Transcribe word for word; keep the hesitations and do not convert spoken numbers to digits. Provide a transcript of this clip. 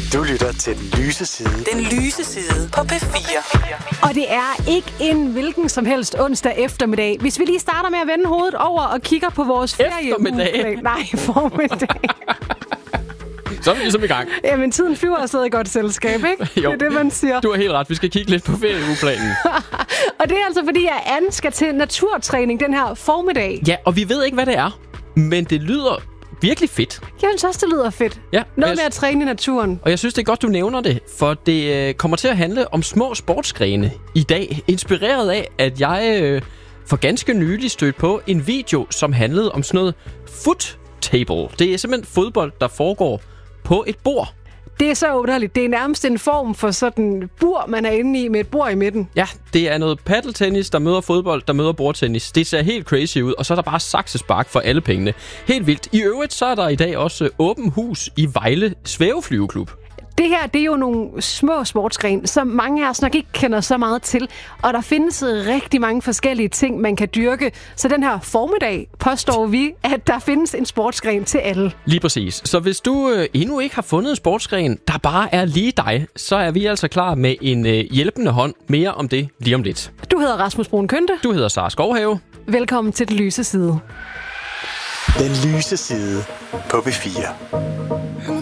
Du lytter til Den Lyse Side. Den Lyse Side på P fire. Og det er ikke en hvilken som helst onsdag eftermiddag. Hvis vi lige starter med at vende hovedet over og kigger på vores ferie. Eftermiddag? Nej, formiddag. Så er vi ligesom i gang. Jamen, tiden flyver afsted i godt selskab, ikke? Jo, det er det, man siger. Du har helt ret. Vi skal kigge lidt på ferieugeplanen. Og det er altså fordi, at Anne skal til naturtræning den her formiddag. Ja, og vi ved ikke, hvad det er. Men det lyder virkelig fedt. Jeg synes også, det lyder fedt. Ja, Noget jeg... med at træne i naturen. Og jeg synes, det er godt, du nævner det. For det øh, kommer til at handle om små sportsgrene i dag. Inspireret af, at jeg øh, for ganske nylig stødte på en video, som handlede om sådan noget foot table. Det er simpelthen fodbold, der foregår på et bord. Det er så underligt. Det er nærmest en form for sådan bur, man er inde i med et bord i midten. Ja, det er noget paddeltennis, der møder fodbold, der møder bordtennis. Det ser helt crazy ud, og så er der bare saksespark for alle pengene. Helt vildt. I øvrigt så er der i dag også åben hus i Vejle Svæveflyveklub. Det her, det er jo nogle små sportsgrene, som mange af os nok ikke kender så meget til. Og der findes rigtig mange forskellige ting, man kan dyrke. Så den her formiddag påstår vi, at der findes en sportsgren til alle. Lige præcis. Så hvis du øh, endnu ikke har fundet en sportsgren, der bare er lige dig, så er vi altså klar med en øh, hjælpende hånd. Mere om det lige om lidt. Du hedder Rasmus Brun Kønte. Du hedder Sara Skovhave. Velkommen til Den Lyse Side. Den Lyse Side på P fire.